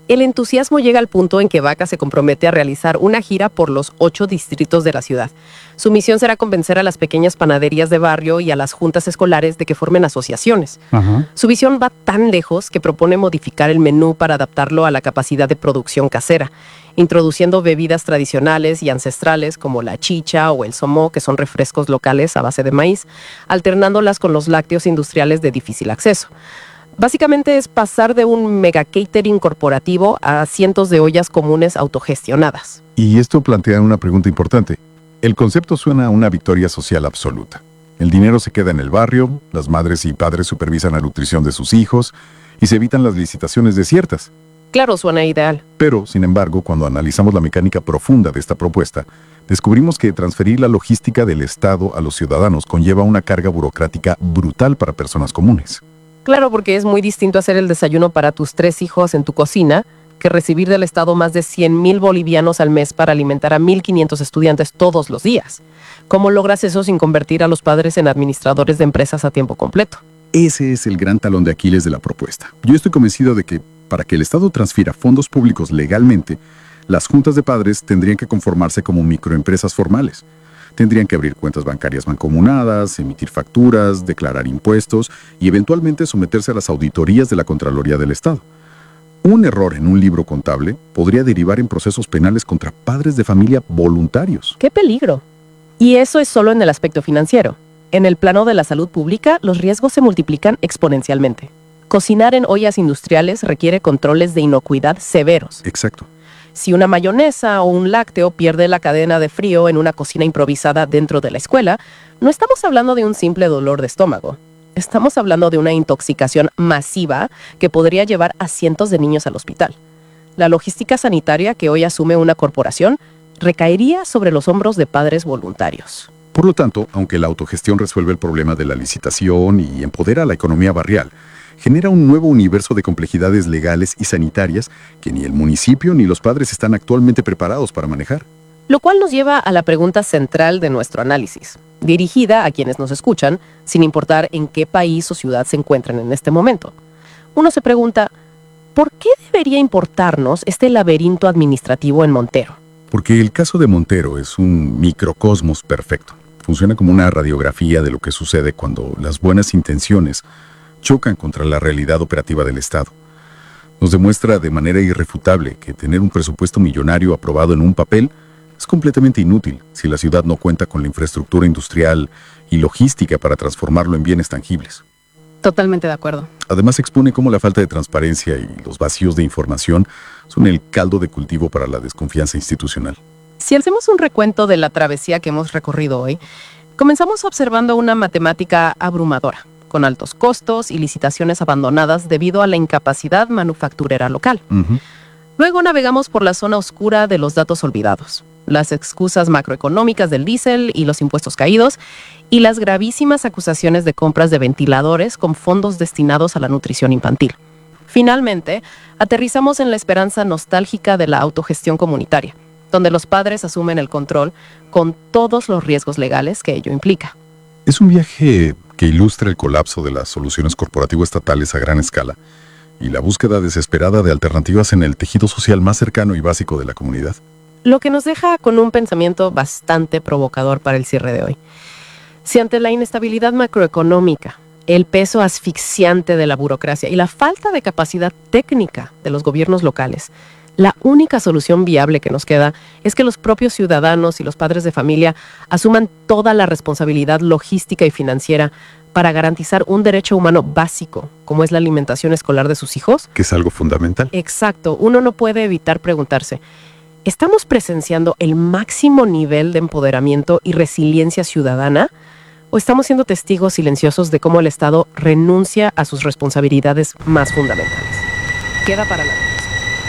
El entusiasmo llega al punto en que Vaca se compromete a realizar una gira por los 8 distritos de la ciudad. Su misión será convencer a las pequeñas panaderías de barrio y a las juntas escolares de que formen asociaciones. Ajá. Su visión va tan lejos que propone modificar el menú para adaptarlo a la capacidad de producción casera, introduciendo bebidas tradicionales y ancestrales como la chicha o el somo, que son refrescos locales a base de maíz, alternándolas con los lácteos industriales de difícil acceso. Básicamente es pasar de un mega catering corporativo a cientos de ollas comunes autogestionadas. Y esto plantea una pregunta importante. El concepto suena a una victoria social absoluta. El dinero se queda en el barrio, las madres y padres supervisan la nutrición de sus hijos y se evitan las licitaciones desiertas. Claro, suena ideal. Pero, sin embargo, cuando analizamos la mecánica profunda de esta propuesta, descubrimos que transferir la logística del Estado a los ciudadanos conlleva una carga burocrática brutal para personas comunes. Claro, porque es muy distinto hacer el desayuno para tus 3 hijos en tu cocina que recibir del Estado más de 100,000 bolivianos al mes para alimentar a 1,500 estudiantes todos los días. ¿Cómo logras eso sin convertir a los padres en administradores de empresas a tiempo completo? Ese es el gran talón de Aquiles de la propuesta. Yo estoy convencido de que, para que el Estado transfiera fondos públicos legalmente, las juntas de padres tendrían que conformarse como microempresas formales. Tendrían que abrir cuentas bancarias mancomunadas, emitir facturas, declarar impuestos y eventualmente someterse a las auditorías de la Contraloría del Estado. Un error en un libro contable podría derivar en procesos penales contra padres de familia voluntarios. ¡Qué peligro! Y eso es solo en el aspecto financiero. En el plano de la salud pública, los riesgos se multiplican exponencialmente. Cocinar en ollas industriales requiere controles de inocuidad severos. Exacto. Si una mayonesa o un lácteo pierde la cadena de frío en una cocina improvisada dentro de la escuela, no estamos hablando de un simple dolor de estómago. Estamos hablando de una intoxicación masiva que podría llevar a cientos de niños al hospital. La logística sanitaria que hoy asume una corporación recaería sobre los hombros de padres voluntarios. Por lo tanto, aunque la autogestión resuelve el problema de la licitación y empodera a la economía barrial, genera un nuevo universo de complejidades legales y sanitarias que ni el municipio ni los padres están actualmente preparados para manejar. Lo cual nos lleva a la pregunta central de nuestro análisis, dirigida a quienes nos escuchan, sin importar en qué país o ciudad se encuentren en este momento. Uno se pregunta, ¿por qué debería importarnos este laberinto administrativo en Montero? Porque el caso de Montero es un microcosmos perfecto. Funciona como una radiografía de lo que sucede cuando las buenas intenciones chocan contra la realidad operativa del Estado. Nos demuestra de manera irrefutable que tener un presupuesto millonario aprobado en un papel es completamente inútil si la ciudad no cuenta con la infraestructura industrial y logística para transformarlo en bienes tangibles. Totalmente de acuerdo. Además, expone cómo la falta de transparencia y los vacíos de información son el caldo de cultivo para la desconfianza institucional. Si hacemos un recuento de la travesía que hemos recorrido hoy, comenzamos observando una matemática abrumadora, con altos costos y licitaciones abandonadas debido a la incapacidad manufacturera local. Luego navegamos por la zona oscura de los datos olvidados, las excusas macroeconómicas del diésel y los impuestos caídos, y las gravísimas acusaciones de compras de ventiladores con fondos destinados a la nutrición infantil. Finalmente, aterrizamos en la esperanza nostálgica de la autogestión comunitaria, donde los padres asumen el control con todos los riesgos legales que ello implica. Es un viaje que ilustra el colapso de las soluciones corporativo-estatales a gran escala y la búsqueda desesperada de alternativas en el tejido social más cercano y básico de la comunidad. Lo que nos deja con un pensamiento bastante provocador para el cierre de hoy. Si ante la inestabilidad macroeconómica, el peso asfixiante de la burocracia y la falta de capacidad técnica de los gobiernos locales, la única solución viable que nos queda es que los propios ciudadanos y los padres de familia asuman toda la responsabilidad logística y financiera para garantizar un derecho humano básico, como es la alimentación escolar de sus hijos. Que es algo fundamental. Exacto. Uno no puede evitar preguntarse, ¿estamos presenciando el máximo nivel de empoderamiento y resiliencia ciudadana? ¿O estamos siendo testigos silenciosos de cómo el Estado renuncia a sus responsabilidades más fundamentales? Queda para la